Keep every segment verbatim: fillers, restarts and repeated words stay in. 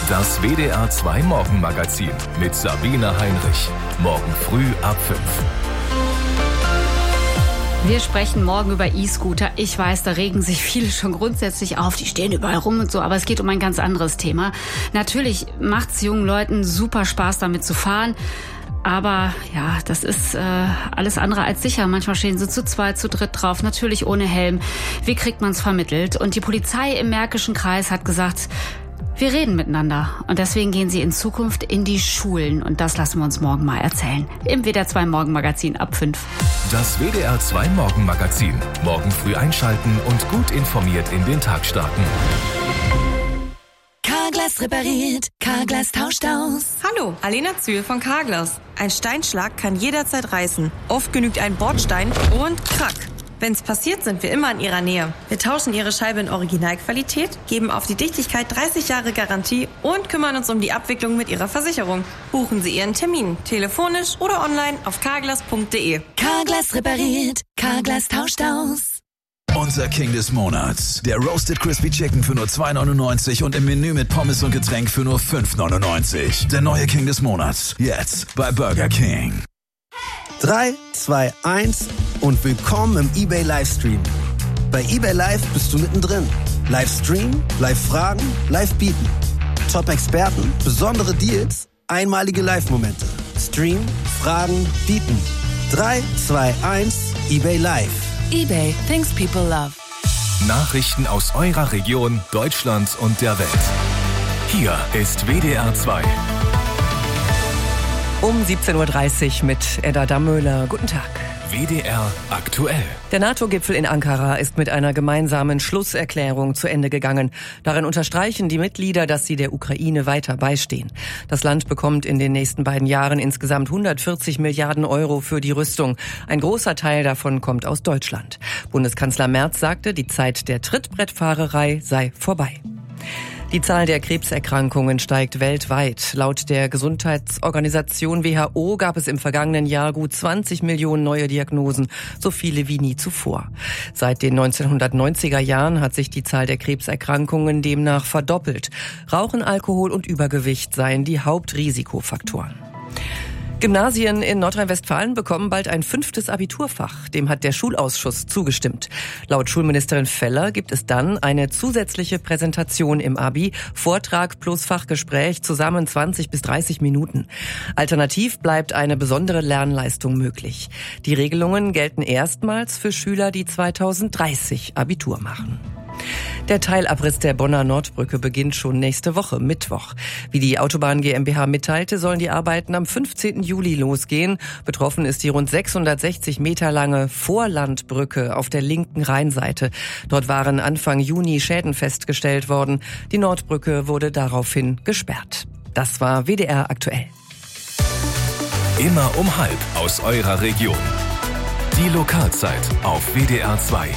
Das W D R zwei Morgenmagazin mit Sabine Heinrich. Morgen früh ab fünf. Wir sprechen morgen über E-Scooter. Ich weiß, da regen sich viele schon grundsätzlich auf. Die stehen überall rum und so. Aber es geht um ein ganz anderes Thema. Natürlich macht es jungen Leuten super Spaß, damit zu fahren. Aber ja, das ist äh, alles andere als sicher. Manchmal stehen sie zu zweit, zu dritt drauf, natürlich ohne Helm. Wie kriegt man es vermittelt? Und die Polizei im Märkischen Kreis hat gesagt, wir reden miteinander. Und deswegen gehen sie in Zukunft in die Schulen. Und das lassen wir uns morgen mal erzählen. Im W D R zwei Morgenmagazin ab fünf. Das W D R zwei Morgenmagazin. Morgen früh einschalten und gut informiert in den Tag starten. Carglass repariert, Carglass tauscht aus. Hallo, Alena Zühl von Carglass. Ein Steinschlag kann jederzeit reißen. Oft genügt ein Bordstein und krack. Wenn's passiert, sind wir immer in Ihrer Nähe. Wir tauschen Ihre Scheibe in Originalqualität, geben auf die Dichtigkeit dreißig Jahre Garantie und kümmern uns um die Abwicklung mit Ihrer Versicherung. Buchen Sie Ihren Termin, telefonisch oder online auf carglass punkt de. Carglass repariert, Carglass tauscht aus. Unser King des Monats. Der Roasted Crispy Chicken für nur zwei neunundneunzig und im Menü mit Pommes und Getränk für nur fünf neunundneunzig. Der neue King des Monats. Jetzt bei Burger King. drei, zwei, eins und willkommen im eBay Livestream. Bei eBay Live bist du mittendrin. Livestream, Live-Fragen, Live-Bieten. Top-Experten, besondere Deals, einmalige Live-Momente. Stream, Fragen, Bieten. drei, zwei, eins, eBay Live. eBay, things people love. Nachrichten aus eurer Region, Deutschland und der Welt. Hier ist W D R zwei. Um siebzehn Uhr dreißig mit Edda Dammöhler. Guten Tag. W D R aktuell. Der NATO-Gipfel in Ankara ist mit einer gemeinsamen Schlusserklärung zu Ende gegangen. Darin unterstreichen die Mitglieder, dass sie der Ukraine weiter beistehen. Das Land bekommt in den nächsten beiden Jahren insgesamt hundertvierzig Milliarden Euro für die Rüstung. Ein großer Teil davon kommt aus Deutschland. Bundeskanzler Merz sagte, die Zeit der Trittbrettfahrerei sei vorbei. Die Zahl der Krebserkrankungen steigt weltweit. Laut der Gesundheitsorganisation W H O gab es im vergangenen Jahr gut zwanzig Millionen neue Diagnosen, so viele wie nie zuvor. Seit den neunzehnhundertneunziger Jahren hat sich die Zahl der Krebserkrankungen demnach verdoppelt. Rauchen, Alkohol und Übergewicht seien die Hauptrisikofaktoren. Gymnasien in Nordrhein-Westfalen bekommen bald ein fünftes Abiturfach. Dem hat der Schulausschuss zugestimmt. Laut Schulministerin Feller gibt es dann eine zusätzliche Präsentation im Abi, Vortrag plus Fachgespräch, zusammen zwanzig bis dreißig Minuten. Alternativ bleibt eine besondere Lernleistung möglich. Die Regelungen gelten erstmals für Schüler, die zweitausenddreißig Abitur machen. Der Teilabriss der Bonner Nordbrücke beginnt schon nächste Woche, Mittwoch. Wie die Autobahn GmbH mitteilte, sollen die Arbeiten am fünfzehnten Juli losgehen. Betroffen ist die rund sechshundertsechzig Meter lange Vorlandbrücke auf der linken Rheinseite. Dort waren Anfang Juni Schäden festgestellt worden. Die Nordbrücke wurde daraufhin gesperrt. Das war W D R aktuell. Immer um halb aus eurer Region. Die Lokalzeit auf W D R zwei.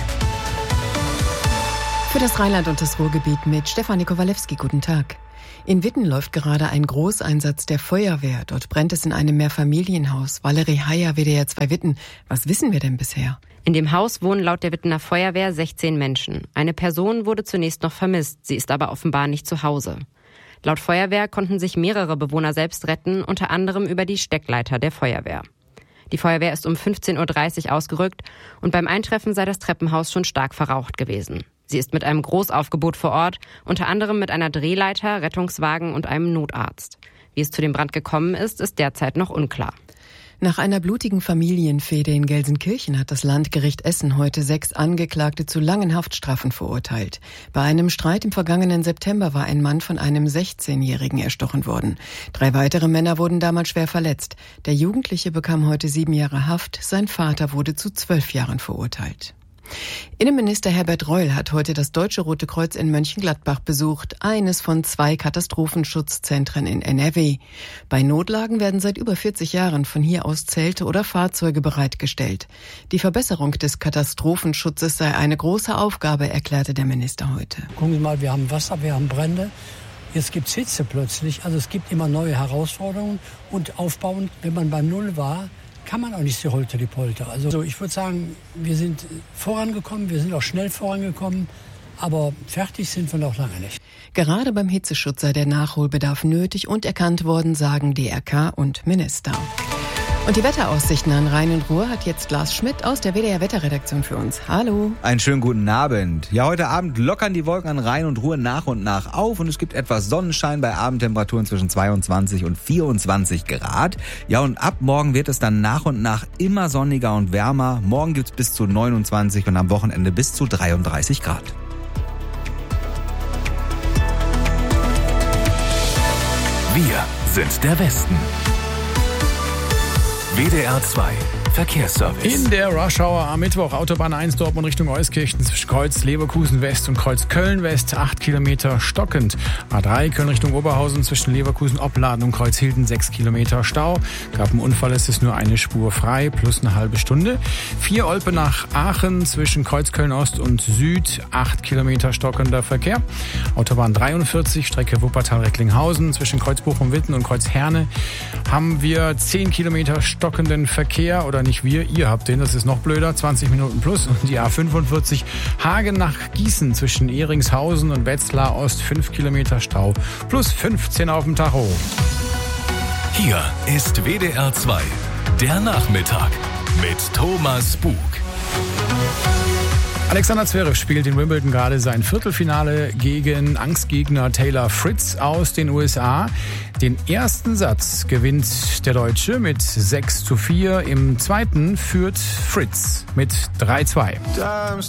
Für das Rheinland und das Ruhrgebiet mit Stefanie Kowalewski. Guten Tag. In Witten läuft gerade ein Großeinsatz der Feuerwehr. Dort brennt es in einem Mehrfamilienhaus. Valerie Heyer, W D R zwei Witten. Was wissen wir denn bisher? In dem Haus wohnen laut der Wittener Feuerwehr sechzehn Menschen. Eine Person wurde zunächst noch vermisst. Sie ist aber offenbar nicht zu Hause. Laut Feuerwehr konnten sich mehrere Bewohner selbst retten, unter anderem über die Steckleiter der Feuerwehr. Die Feuerwehr ist um fünfzehn Uhr dreißig ausgerückt und beim Eintreffen sei das Treppenhaus schon stark verraucht gewesen. Sie ist mit einem Großaufgebot vor Ort, unter anderem mit einer Drehleiter, Rettungswagen und einem Notarzt. Wie es zu dem Brand gekommen ist, ist derzeit noch unklar. Nach einer blutigen Familienfehde in Gelsenkirchen hat das Landgericht Essen heute sechs Angeklagte zu langen Haftstrafen verurteilt. Bei einem Streit im vergangenen September war ein Mann von einem sechzehnjährigen erstochen worden. Drei weitere Männer wurden damals schwer verletzt. Der Jugendliche bekam heute sieben Jahre Haft, sein Vater wurde zu zwölf Jahren verurteilt. Innenminister Herbert Reul hat heute das Deutsche Rote Kreuz in Mönchengladbach besucht, eines von zwei Katastrophenschutzzentren in N R W. Bei Notlagen werden seit über vierzig Jahren von hier aus Zelte oder Fahrzeuge bereitgestellt. Die Verbesserung des Katastrophenschutzes sei eine große Aufgabe, erklärte der Minister heute. Gucken Sie mal, wir haben Wasser, wir haben Brände. Jetzt gibt es Hitze plötzlich. Also es gibt immer neue Herausforderungen. Und aufbauend, wenn man bei Null war, kann man auch nicht so holter die Polter. Also ich würde sagen, wir sind vorangekommen, wir sind auch schnell vorangekommen. Aber fertig sind wir noch lange nicht. Gerade beim Hitzeschutz sei der Nachholbedarf nötig und erkannt worden, sagen D R K und Minister. Und die Wetteraussichten an Rhein und Ruhr hat jetzt Lars Schmidt aus der W D R-Wetterredaktion für uns. Hallo. Einen schönen guten Abend. Ja, heute Abend lockern die Wolken an Rhein und Ruhr nach und nach auf und es gibt etwas Sonnenschein bei Abendtemperaturen zwischen zweiundzwanzig und vierundzwanzig Grad. Ja, und ab morgen wird es dann nach und nach immer sonniger und wärmer. Morgen gibt's bis zu neunundzwanzig und am Wochenende bis zu dreiunddreißig Grad. Wir sind der Westen. W D R zwei Verkehrsservice. In der Rush-Hour am Mittwoch Autobahn eins Dortmund Richtung Euskirchen zwischen Kreuz Leverkusen West und Kreuz Köln West acht Kilometer stockend. A drei Köln Richtung Oberhausen zwischen Leverkusen Opladen und Kreuz Hilden sechs Kilometer Stau. Gab einen Unfall, es ist nur eine Spur frei plus eine halbe Stunde. vier Olpe nach Aachen zwischen Kreuz Köln Ost und Süd acht Kilometer stockender Verkehr. Autobahn dreiundvierzig Strecke Wuppertal-Recklinghausen zwischen Kreuz Bochum-Witten und Kreuz Herne haben wir zehn Kilometer stockenden Verkehr. Oder nicht wir, ihr habt den, das ist noch blöder, zwanzig Minuten plus. Und die A fünfundvierzig Hagen nach Gießen zwischen Eringshausen und Wetzlar Ost fünf Kilometer Stau plus fünfzehn auf dem Tacho. Hier ist W D R zwei, der Nachmittag mit Thomas Bug. Alexander Zverev spielt in Wimbledon gerade sein Viertelfinale gegen Angstgegner Taylor Fritz aus den U S A. Den ersten Satz gewinnt der Deutsche mit sechs zu vier. Im zweiten führt Fritz mit drei zwei.